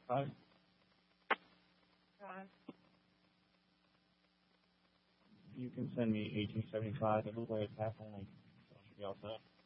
1875. You can send me 1875. It looks like it's half only. So it should be all set.